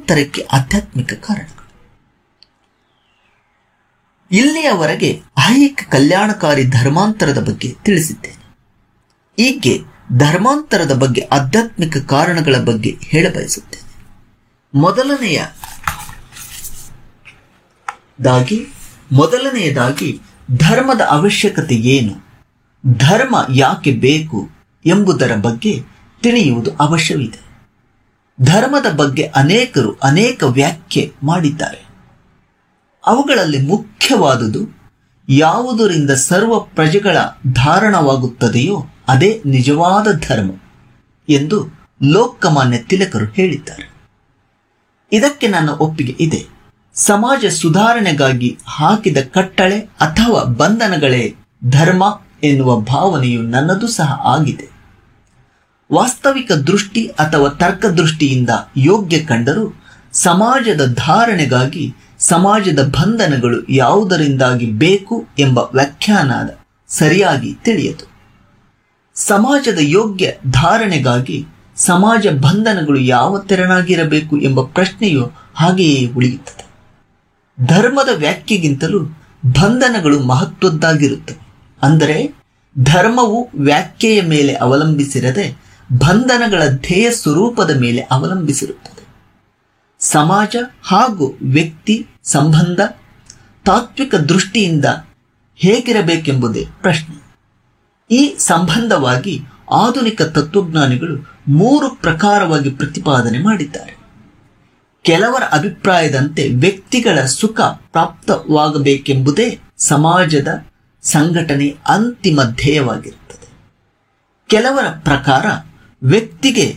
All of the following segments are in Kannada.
ಧರ್ಮಾಂತರಕ್ಕೆ ಆಧ್ಯಾತ್ಮಿಕ ಕಾರಣಗಳು. ಇಲ್ಲಿಯವರೆಗೆ ಐಹಿಕ ಕಲ್ಯಾಣಕಾರಿ ಧರ್ಮಾಂತರದ ಬಗ್ಗೆ ತಿಳಿಸಿದ್ದೇನೆ. ಹೀಗೆ ಧರ್ಮಾಂತರದ ಬಗ್ಗೆ ಆಧ್ಯಾತ್ಮಿಕ ಕಾರಣಗಳ ಬಗ್ಗೆ ಹೇಳಬಯಸುತ್ತೇನೆ. ಮೊದಲನೆಯದಾಗಿ ಧರ್ಮದ ಅವಶ್ಯಕತೆ ಏನು, ಧರ್ಮ ಯಾಕೆ ಬೇಕು ಎಂಬುದರ ಬಗ್ಗೆ ತಿಳಿಯುವುದು ಅವಶ್ಯವಿದೆ. ಧರ್ಮದ ಬಗ್ಗೆ ಅನೇಕರು ಅನೇಕ ವ್ಯಾಖ್ಯೆ ಮಾಡಿದ್ದಾರೆ. ಅವುಗಳಲ್ಲಿ ಮುಖ್ಯವಾದುದು ಯಾವುದರಿಂದ ಸರ್ವ ಪ್ರಜೆಗಳ ಧಾರಣವಾಗುತ್ತದೆಯೋ ಅದೇ ನಿಜವಾದ ಧರ್ಮ ಎಂದು ಲೋಕಮಾನ್ಯ ತಿಲಕರು ಹೇಳಿದ್ದಾರೆ. ಇದಕ್ಕೆ ನನ್ನ ಒಪ್ಪಿಗೆ ಇದೆ. ಸಮಾಜ ಸುಧಾರಣೆಗಾಗಿ ಹಾಕಿದ ಕಟ್ಟಳೆ ಅಥವಾ ಬಂಧನಗಳೇ ಧರ್ಮ ಎನ್ನುವ ಭಾವನೆಯು ನನ್ನದು ಸಹ ಆಗಿದೆ. ವಾಸ್ತವಿಕ ದೃಷ್ಟಿ ಅಥವಾ ತರ್ಕದೃಷ್ಟಿಯಿಂದ ಯೋಗ್ಯ ಕಂಡರೂ ಸಮಾಜದ ಧಾರಣೆಗಾಗಿ ಸಮಾಜದ ಬಂಧನಗಳು ಯಾವುದರಿಂದಾಗಿ ಬೇಕು ಎಂಬ ವ್ಯಾಖ್ಯಾನ ಸರಿಯಾಗಿ ತಿಳಿಯದು. ಸಮಾಜದ ಯೋಗ್ಯ ಧಾರಣೆಗಾಗಿ ಸಮಾಜ ಬಂಧನಗಳು ಯಾವ ತೆರನಾಗಿರಬೇಕು ಎಂಬ ಪ್ರಶ್ನೆಯು ಹಾಗೆಯೇ ಉಳಿಯುತ್ತದೆ. ಧರ್ಮದ ವ್ಯಾಖ್ಯೆಗಿಂತಲೂ ಬಂಧನಗಳು ಮಹತ್ವದ್ದಾಗಿರುತ್ತವೆ. ಅಂದರೆ ಧರ್ಮವು ವ್ಯಾಖ್ಯೆಯ ಮೇಲೆ ಅವಲಂಬಿಸಿರದೆ ಬಂಧನಗಳ ಧ್ಯೇಯ ಸ್ವರೂಪದ ಮೇಲೆ ಅವಲಂಬಿಸಿರುತ್ತದೆ. ಸಮಾಜ ಹಾಗೂ ವ್ಯಕ್ತಿ ಸಂಬಂಧ ತಾತ್ವಿಕ ದೃಷ್ಟಿಯಿಂದ ಹೇಗಿರಬೇಕೆಂಬುದೇ ಪ್ರಶ್ನೆ. ಈ ಸಂಬಂಧವಾಗಿ ಆಧುನಿಕ ತತ್ವಜ್ಞಾನಿಗಳು 3 ಪ್ರಕಾರವಾಗಿ ಪ್ರತಿಪಾದನೆ ಮಾಡಿದ್ದಾರೆ. ಕೆಲವರ ಅಭಿಪ್ರಾಯದಂತೆ ವ್ಯಕ್ತಿಗಳ ಸುಖ ಪ್ರಾಪ್ತವಾಗಬೇಕೆಂಬುದೇ ಸಮಾಜದ ಸಂಘಟನೆ ಅಂತಿಮ ಧ್ಯೇಯವಾಗಿರುತ್ತದೆ. ಕೆಲವರ ಪ್ರಕಾರ ವ್ಯಕ್ತಿಗೆ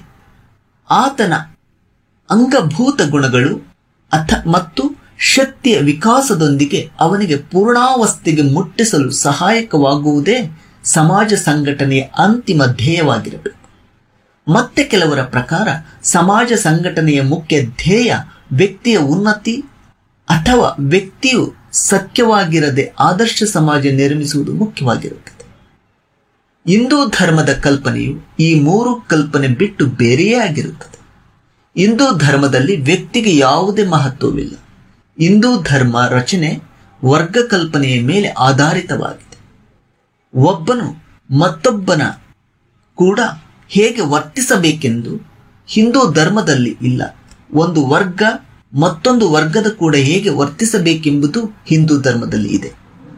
ಆತನ ಅಂಗಭೂತ ಗುಣಗಳು ಮತ್ತು ಶಕ್ತಿಯ ವಿಕಾಸದೊಂದಿಗೆ ಅವನಿಗೆ ಪೂರ್ಣಾವಸ್ಥೆಗೆ ಮುಟ್ಟಿಸಲು ಸಹಾಯಕವಾಗುವುದೇ ಸಮಾಜ ಸಂಘಟನೆಯ ಅಂತಿಮ ಧ್ಯೇಯವಾಗಿರಬೇಕು. ಮತ್ತೆ ಕೆಲವರ ಪ್ರಕಾರ ಸಮಾಜ ಸಂಘಟನೆಯ ಮುಖ್ಯ ಧ್ಯೇಯ ವ್ಯಕ್ತಿಯ ಉನ್ನತಿ ಅಥವಾ ವ್ಯಕ್ತಿಯು ಸಖ್ಯವಾಗಿರದೆ ಆದರ್ಶ ಸಮಾಜ ನಿರ್ಮಿಸುವುದು ಮುಖ್ಯವಾಗಿರುತ್ತದೆ. ಹಿಂದೂ ಧರ್ಮದ ಕಲ್ಪನೆಯು ಈ 3 ಕಲ್ಪನೆ ಬಿಟ್ಟು ಬೇರೆಯೇ ಆಗಿರುತ್ತದೆ. ಹಿಂದೂ ಧರ್ಮದಲ್ಲಿ ವ್ಯಕ್ತಿಗೆ ಯಾವುದೇ ಮಹತ್ವವಿಲ್ಲ. ಹಿಂದೂ ಧರ್ಮ ರಚನೆ ವರ್ಗ ಕಲ್ಪನೆಯ ಮೇಲೆ ಆಧಾರಿತವಾಗಿದೆ. ಒಬ್ಬನು ಮತ್ತೊಬ್ಬನ ಕೂಡ ಹೇಗೆ ವರ್ತಿಸಬೇಕೆಂದು ಹಿಂದೂ ಧರ್ಮದಲ್ಲಿ ಇಲ್ಲ. ಒಂದು ವರ್ಗ ಮತ್ತೊಂದು ವರ್ಗದ ಕೂಡ ಹೇಗೆ ವರ್ತಿಸಬೇಕೆಂಬುದು ಹಿಂದೂ ಧರ್ಮದಲ್ಲಿ ಇದೆ.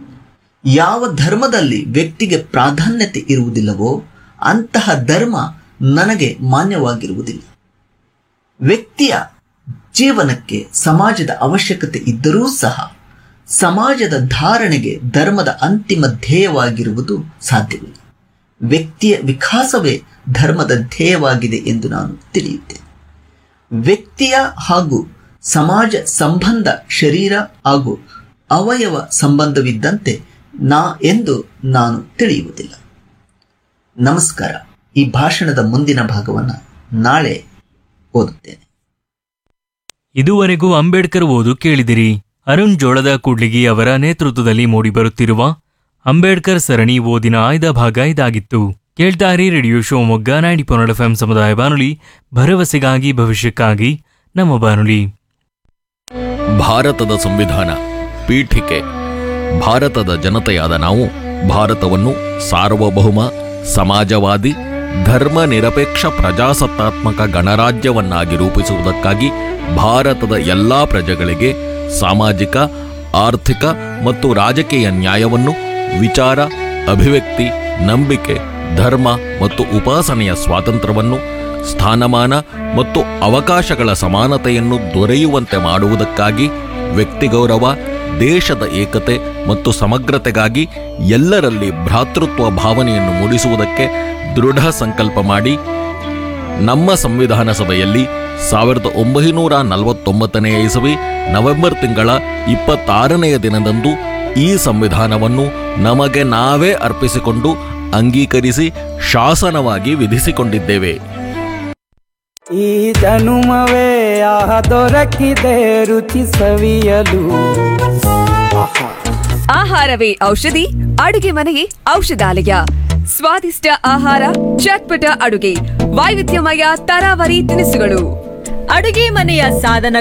ಯಾವ ಧರ್ಮದಲ್ಲಿ ವ್ಯಕ್ತಿಗೆ ಪ್ರಾಧಾನ್ಯತೆ ಇರುವುದಿಲ್ಲವೋ ಅಂತಹ ಧರ್ಮ ನನಗೆ ಮಾನ್ಯವಾಗಿರುವುದಿಲ್ಲ. ವ್ಯಕ್ತಿಯ ಜೀವನಕ್ಕೆ ಸಮಾಜದ ಅವಶ್ಯಕತೆ ಇದ್ದರೂ ಸಹ ಸಮಾಜದ ಧಾರಣೆಗೆ ಧರ್ಮದ ಅಂತಿಮ ಧ್ಯೇಯವಾಗಿರುವುದು ಸಾಧ್ಯವಿಲ್ಲ. ವ್ಯಕ್ತಿಯ ವಿಕಾಸವೇ ಧರ್ಮದ ಧ್ಯೇಯವಾಗಿದೆ ಎಂದು ನಾನು ತಿಳಿಯುತ್ತೇನೆ. ವ್ಯಕ್ತಿಯ ಹಾಗೂ ಸಮಾಜ ಸಂಬಂಧ ಶರೀರ ಹಾಗೂ ಅವಯವ ಸಂಬಂಧವಿದ್ದಂತೆ ಎಂದು ನಾನು ತಿಳಿಯುವುದಿಲ್ಲ. ನಮಸ್ಕಾರ. ಈ ಭಾಷಣದ ಮುಂದಿನ ಭಾಗವನ್ನು ನಾಳೆ ಓದುತ್ತೇನೆ. ಇದುವರೆಗೂ ಅಂಬೇಡ್ಕರ್ ಓದು ಕೇಳಿದಿರಿ. ಅರುಣ್ ಜೋಳದ ಕೂಡ್ಲಿಗಿ ಅವರ ನೇತೃತ್ವದಲ್ಲಿ ಮೂಡಿಬರುತ್ತಿರುವ ಅಂಬೇಡ್ಕರ್ ಸರಣಿ ಓದಿನ ಆಯ್ದ ಭಾಗ ಇದಾಗಿತ್ತು. ಕೇಳ್ತಾರಿ ರೇಡಿಯೋ ಶಿವಮೊಗ್ಗ 90.1 FM ಸಮುದಾಯ ಬಾನುಲಿ, ಭರವಸೆಗಾಗಿ ಭವಿಷ್ಯಕ್ಕಾಗಿ ನಮ್ಮ ಬಾನುಲಿ. ಭಾರತದ ಸಂವಿಧಾನ ಪೀಠಿಕೆ. ಭಾರತದ ಜನತೆಯಾದ ನಾವು ಭಾರತವನ್ನು ಸಾರ್ವಭೌಮ, ಸಮಾಜವಾದಿ, ಧರ್ಮ ನಿರಪೇಕ್ಷ ಪ್ರಜಾಸತ್ತಾತ್ಮಕ ಗಣರಾಜ್ಯವನ್ನಾಗಿ ರೂಪಿಸುವುದಕ್ಕಾಗಿ ಭಾರತದ ಎಲ್ಲಾ ಪ್ರಜೆಗಳಿಗೆ ಸಾಮಾಜಿಕ, ಆರ್ಥಿಕ ಮತ್ತು ರಾಜಕೀಯ ನ್ಯಾಯವನ್ನು, ವಿಚಾರ, ಅಭಿವ್ಯಕ್ತಿ, ನಂಬಿಕೆ, ಧರ್ಮ ಮತ್ತು ಉಪಾಸನೆಯ ಸ್ವಾತಂತ್ರ್ಯವನ್ನು, ಸ್ಥಾನಮಾನ ಮತ್ತು ಅವಕಾಶಗಳ ಸಮಾನತೆಯನ್ನು ದೊರೆಯುವಂತೆ ಮಾಡುವುದಕ್ಕಾಗಿ, ವ್ಯಕ್ತಿಗೌರವ, ದೇಶದ ಏಕತೆ ಮತ್ತು ಸಮಗ್ರತೆಗಾಗಿ ಎಲ್ಲರಲ್ಲಿ ಭ್ರಾತೃತ್ವ ಭಾವನೆಯನ್ನು ಮೂಡಿಸುವುದಕ್ಕೆ ದೃಢ ಸಂಕಲ್ಪ ಮಾಡಿ ನಮ್ಮ ಸಂವಿಧಾನ ಸಭೆಯಲ್ಲಿ 1949 ಇಸವಿ ನವೆಂಬರ್ ತಿಂಗಳ 26ನೆಯ ದಿನದಂದು ಈ ಸಂವಿಧಾನವನ್ನು ನಮಗೆ ನಾವೇ ಅರ್ಪಿಸಿಕೊಂಡು ಅಂಗೀಕರಿಸಿ ಶಾಸನವಾಗಿ ವಿಧಿಸಿಕೊಂಡಿದ್ದೇವೆ. ಈ ಜನುಮವೇ ಆಹ ದೊರಕಿದೆ ರುಚಿ ಸವಿಯಲು. ಆಹಾರವೇ ಔಷಧಿ, ಅಡುಗೆ ಮನೆಯೇ ಔಷಧಾಲಯ. ಸ್ವಾದಿಷ್ಟ ಆಹಾರ, ಚಟ್ಪಟ ಅಡುಗೆ, ವೈವಿಧ್ಯಮಯ ತರಾವರಿ ತಿನಿಸುಗಳು, ಅಡುಗೆ ಮನೆಯ ಸಾಧನ